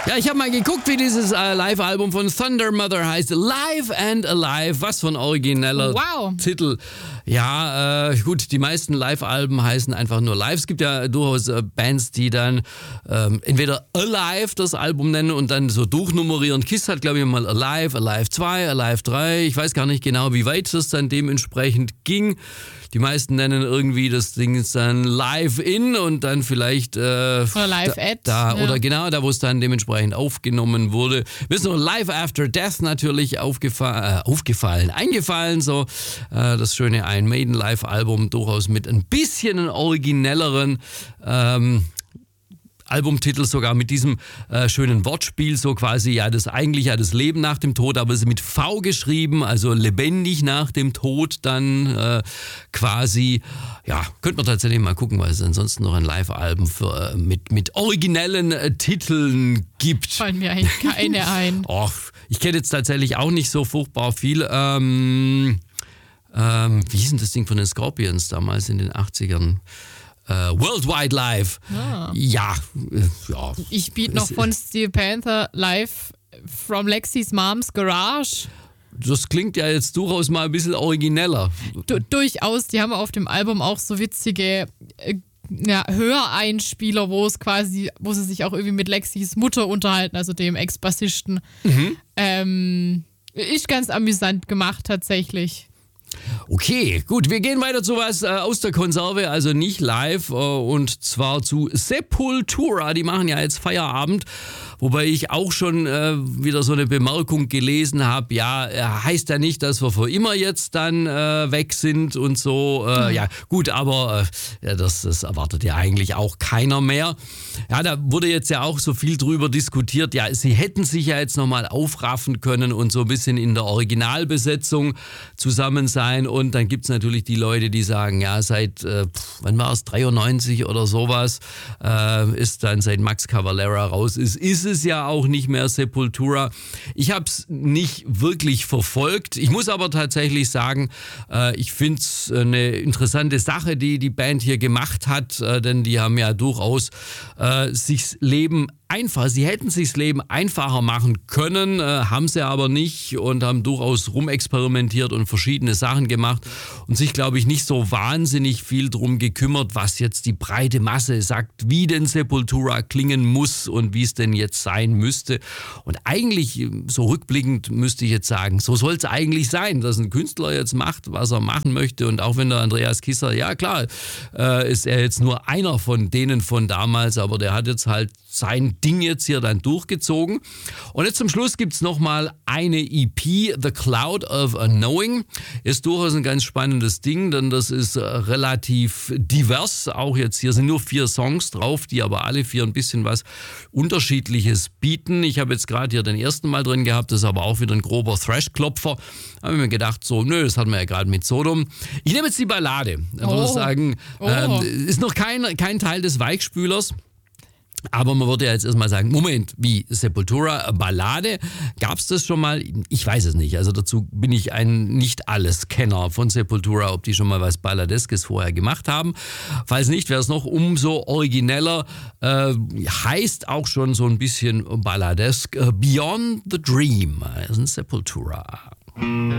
Ja, ich habe mal geguckt, wie dieses Live-Album von Thunder Mother heißt. Live and Alive. Was für ein origineller Titel. Ja, gut, die meisten Live-Alben heißen einfach nur live. Es gibt ja durchaus Bands, die dann entweder Alive das Album nennen und dann so durchnummerieren. Kiss hat, glaube ich, mal Alive, Alive 2, Alive 3. Ich weiß gar nicht genau, wie weit das dann dementsprechend ging. Die meisten nennen irgendwie das Ding dann Live In und dann vielleicht oder Live At. Oder genau, da wo es dann dementsprechend aufgenommen wurde. Mir ist noch Live After Death natürlich eingefallen, so das schöne Iron Maiden Live-Album, durchaus mit ein bisschen originelleren Albumtitel, sogar mit diesem schönen Wortspiel, so quasi das Leben nach dem Tod, aber es ist mit V geschrieben, also lebendig nach dem Tod dann quasi, ja, könnte man tatsächlich mal gucken, weil es ansonsten noch ein Live-Album mit originellen Titeln gibt. Fallen mir eigentlich keine ein. Ich kenne jetzt tatsächlich auch nicht so furchtbar viel. Wie hieß denn das Ding von den Scorpions damals in den 80ern? Worldwide Live. Ja. Ich biete noch von Steel Panther Live from Lexis Mom's Garage. Das klingt ja jetzt durchaus mal ein bisschen origineller. Durchaus. Die haben auf dem Album auch so witzige Höreinspieler, wo sie sich auch irgendwie mit Lexis Mutter unterhalten, also dem Ex-Bassisten. Ist ganz amüsant gemacht tatsächlich. Okay, gut, wir gehen weiter zu was aus der Konserve, also nicht live, und zwar zu Sepultura. Die machen ja jetzt Feierabend, wobei ich auch schon wieder so eine Bemerkung gelesen habe, heißt ja nicht, dass wir für immer jetzt dann weg sind und so. Ja, gut, aber das erwartet ja eigentlich auch keiner mehr. Ja, da wurde jetzt ja auch so viel drüber diskutiert, ja, sie hätten sich ja jetzt nochmal aufraffen können und so ein bisschen in der Originalbesetzung zusammen sein. Und dann gibt es natürlich die Leute, die sagen, ja, seit, wann war es, 93 oder sowas, ist dann seit Max Cavalera raus ist es ja auch nicht mehr Sepultura. Ich habe es nicht wirklich verfolgt. Ich muss aber tatsächlich sagen, ich finde es eine interessante Sache, die die Band hier gemacht hat, denn die haben ja durchaus sie hätten sich das Leben einfacher machen können, haben sie aber nicht und haben durchaus rumexperimentiert und verschiedene Sachen gemacht und sich, glaube ich, nicht so wahnsinnig viel drum gekümmert, was jetzt die breite Masse sagt, wie denn Sepultura klingen muss und wie es denn jetzt sein müsste. Und eigentlich, so rückblickend, müsste ich jetzt sagen, so soll es eigentlich sein, dass ein Künstler jetzt macht, was er machen möchte. Und auch wenn der Andreas Kisser, ja klar, ist er jetzt nur einer von denen von damals, aber der hat jetzt halt sein Ding jetzt hier dann durchgezogen. Und jetzt zum Schluss gibt es nochmal eine EP, The Cloud of Unknowing. Ist durchaus ein ganz spannendes Ding, denn das ist relativ divers. Auch jetzt hier sind nur 4 Songs drauf, die aber alle 4 ein bisschen was Unterschiedliches bieten. Ich habe jetzt gerade hier den ersten Mal drin gehabt, das ist aber auch wieder ein grober Thrash-Klopfer. Da habe ich mir gedacht, so, das hatten wir ja gerade mit Sodom. Ich nehme jetzt die Ballade. Ich würde sagen, ist noch kein Teil des Weichspülers. Aber man würde ja jetzt erstmal sagen, Moment, wie Sepultura, Ballade, gab es das schon mal? Ich weiß es nicht. Also dazu bin ich ein Nicht-Alles-Kenner von Sepultura, ob die schon mal was Balladeskes vorher gemacht haben. Falls nicht, wäre es noch umso origineller. Heißt auch schon so ein bisschen balladesk. Beyond the Dream, das ist ein Sepultura.